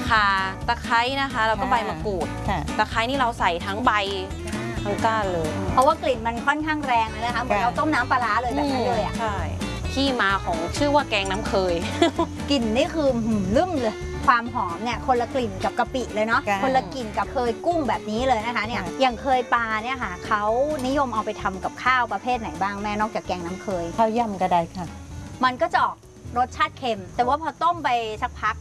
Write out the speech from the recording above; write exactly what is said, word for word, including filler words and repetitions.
ข่าตะไคร้นะคะแล้วก็ใบมะกรูดตะไคร้นี่เราใส่ทั้งใบทั้งก้านเลยเพราะว่ากลิ่นมันค่อนข้างแรงเลยนะคะเหมือนเราต้มน้ำปลาร้าเลยแบบนั้นเลยอ่ะใช่ที่มาของชื่อว่าแกงน้ำเคยกลิ่นนี่คือหืมลืมเลยความหอมเนี่ยคนละกลิ่นกับกะปิเลยเนาะคนละกลิ่นกับเคยกุ้งแบบนี้เลยนะคะเนี่ยอย่างเคยปลาเนี่ยค่ะเขานิยมเอาไปทำกับข้าวประเภทไหนบ้างแม่นอกจากแกงน้ำเคยข้าวยำก็ได้ค่ะมันก็จะออกรสชาติเค็มแต่ว่าพอต้มไปสักพัก